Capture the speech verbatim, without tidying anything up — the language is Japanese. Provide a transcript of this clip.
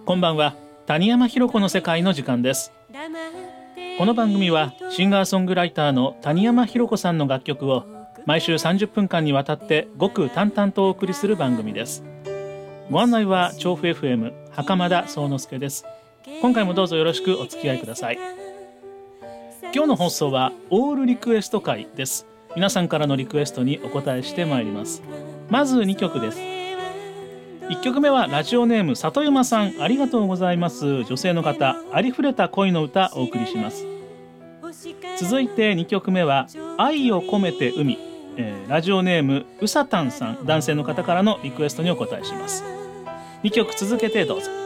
こんばんは。谷山ひろ子の世界の時間です。この番組はシンガーソングライターの谷山ひろ子さんの楽曲を毎週さんじゅっぷんかんにわたってごく淡々とお送りする番組です。ご案内は調布 エフエム 袴田宗之助です。今回もどうぞよろしくお付き合いください。今日の放送はオールリクエスト会です。皆さんからのリクエストにお答えしてまいります。まずにきょくです。いっきょくめはラジオネーム里山さん、ありがとうございます。女性の方、ありふれた恋の歌お送りします。続いてにきょくめは愛を込めて海、えー、ラジオネームうさたんさん、男性の方からのリクエストにお答えします。にきょく続けてどうぞ。